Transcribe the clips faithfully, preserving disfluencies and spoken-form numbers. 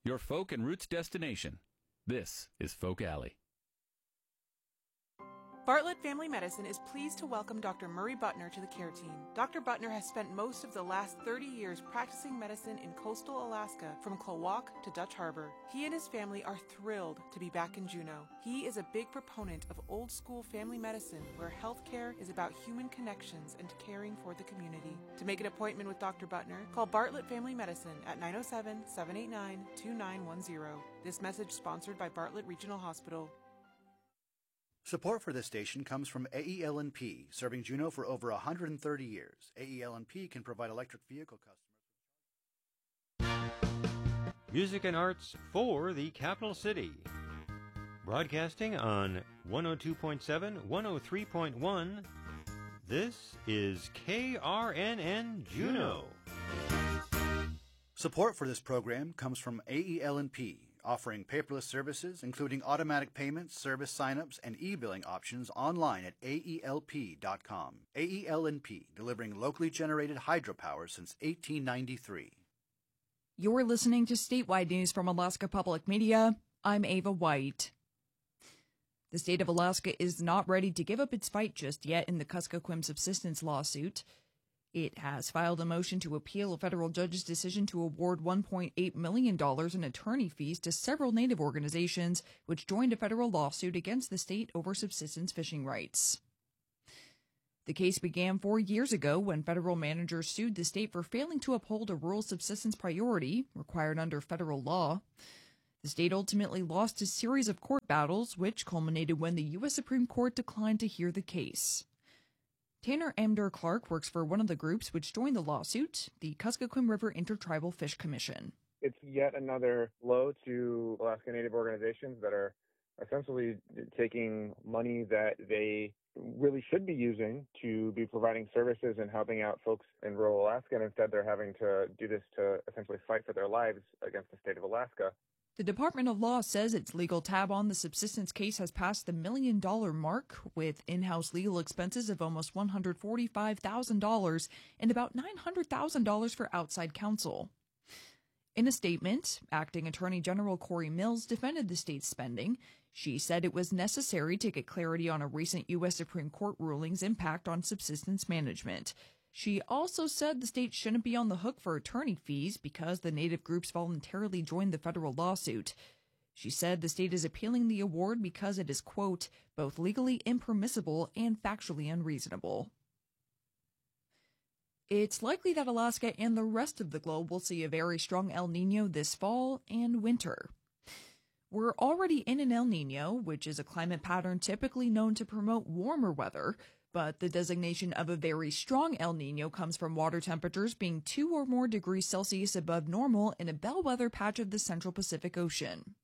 your folk and roots destination. This is Folk Alley. Bartlett Family Medicine is pleased to welcome Doctor Murray Butner to the care team. Doctor Butner has spent most of the last thirty years practicing medicine in coastal Alaska, from Klawock to Dutch Harbor. He and his family are thrilled to be back in Juneau. He is a big proponent of old-school family medicine, where healthcare is about human connections and caring for the community. To make an appointment with Doctor Butner, call Bartlett Family Medicine at nine oh seven, seven eight nine, two nine one zero. This message sponsored by Bartlett Regional Hospital. Support for this station comes from A E L N P, serving Juneau for over one hundred thirty years. A E L N P can provide electric vehicle customers. Music and arts for the capital city. Broadcasting on one oh two point seven, one oh three point one, this is K R N N Juneau. Support for this program comes from A E L N P, offering paperless services, including automatic payments, service sign-ups, and e-billing options online at A E L P dot com. A E L N P, delivering locally generated hydropower since eighteen ninety-three. You're listening to Statewide News from Alaska Public Media. I'm Ava White. The state of Alaska is not ready to give up its fight just yet in the Kuskokwim subsistence lawsuit. It has filed a motion to appeal a federal judge's decision to award one point eight million dollars in attorney fees to several Native organizations which joined a federal lawsuit against the state over subsistence fishing rights. The case began four years ago when federal managers sued the state for failing to uphold a rural subsistence priority required under federal law. The state ultimately lost a series of court battles, which culminated when the U S Supreme Court declined to hear the case. Tanner Amdur Clark works for one of the groups which joined the lawsuit, the Kuskokwim River Intertribal Fish Commission. It's yet another blow to Alaska Native organizations that are essentially taking money that they really should be using to be providing services and helping out folks in rural Alaska, and instead they're having to do this to essentially fight for their lives against the state of Alaska. The Department of Law says its legal tab on the subsistence case has passed the million dollar mark, with in-house legal expenses of almost one hundred forty-five thousand dollars and about nine hundred thousand dollars for outside counsel. In a statement, Acting Attorney General Corey Mills defended the state's spending. She said it was necessary to get clarity on a recent U S Supreme Court ruling's impact on subsistence management. She also said the state shouldn't be on the hook for attorney fees because the Native groups voluntarily joined the federal lawsuit. She said the state is appealing the award because it is, quote, both legally impermissible and factually unreasonable. It's likely that Alaska and the rest of the globe will see a very strong El Niño this fall and winter. We're already in an El Niño, which is a climate pattern typically known to promote warmer weather, but the designation of a very strong El Niño comes from water temperatures being two or more degrees Celsius above normal in a bellwether patch of the Central Pacific Ocean.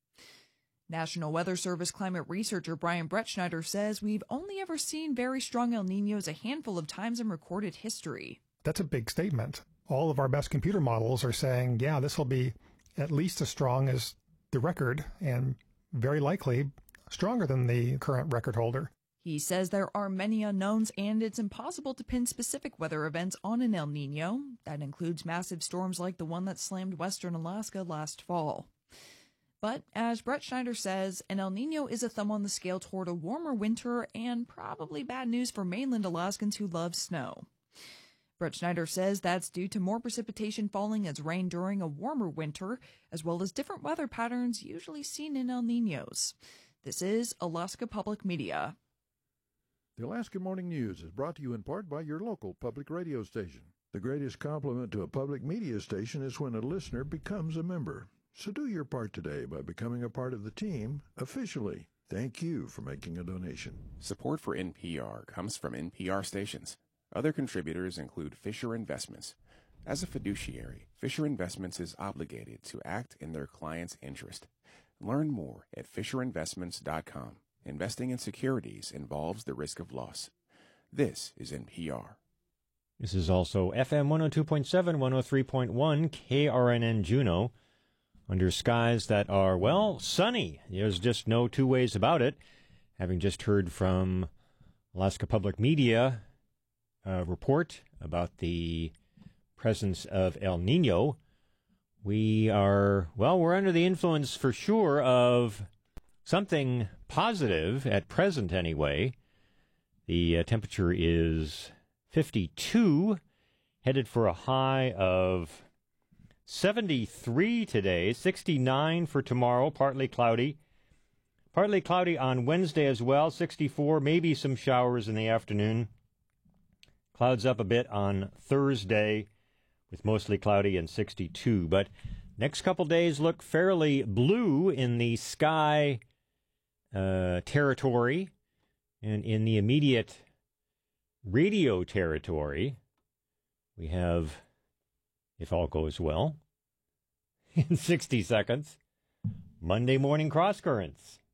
National Weather Service climate researcher Brian Brettschneider says we've only ever seen very strong El Niños a handful of times in recorded history. That's a big statement. All of our best computer models are saying, yeah, this will be at least as strong as the record and very likely stronger than the current record holder. He says there are many unknowns and it's impossible to pin specific weather events on an El Niño. That includes massive storms like the one that slammed western Alaska last fall. But as Brettschneider says, an El Niño is a thumb on the scale toward a warmer winter and probably bad news for mainland Alaskans who love snow. Brettschneider says that's due to more precipitation falling as rain during a warmer winter, as well as different weather patterns usually seen in El Niños. This is Alaska Public Media. The Alaska Morning News is brought to you in part by your local public radio station. The greatest compliment to a public media station is when a listener becomes a member. So do your part today by becoming a part of the team officially. Thank you for making a donation. Support for N P R comes from N P R stations. Other contributors include Fisher Investments. As a fiduciary, Fisher Investments is obligated to act in their client's interest. Learn more at fisher investments dot com. Investing in securities involves the risk of loss. This is N P R. This is also F M one oh two point seven, one oh three point one, K R N N Juneau. Under skies that are, well, sunny. There's just no two ways about it. Having just heard from Alaska Public Media uh, report about the presence of El Niño, We are, well, we're under the influence for sure of something positive at present anyway. The uh, temperature is fifty-two, headed for a high of seventy-three today, sixty-nine for tomorrow, partly cloudy. Partly cloudy on Wednesday as well, sixty-four, maybe some showers in the afternoon. Clouds up a bit on Thursday with mostly cloudy and sixty-two. But next couple days look fairly blue in the sky uh, territory and in the immediate radio territory. We have, if all goes well, in sixty seconds, Monday morning cross currents.